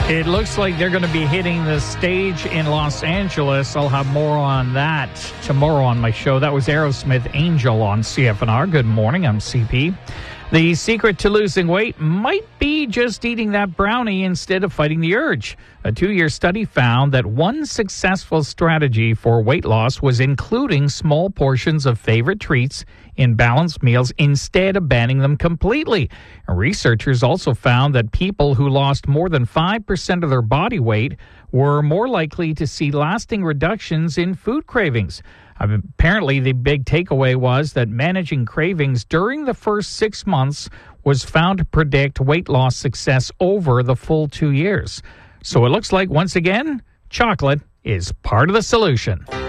It looks like they're going to be hitting the stage in Los Angeles. I'll have more on that tomorrow on my show. That was Aerosmith Angel on CFNR. Good morning, I'm CP. The secret to losing weight might be just eating that brownie instead of fighting the urge. A 2-year study found that one successful strategy for weight loss was including small portions of favorite treats in balanced meals instead of banning them completely. Researchers also found that people who lost more than 5% of their body weight were more likely to see lasting reductions in food cravings. Apparently, the big takeaway was that managing cravings during the first 6 months was found to predict weight loss success over the full 2 years. So it looks like, once again, chocolate is part of the solution.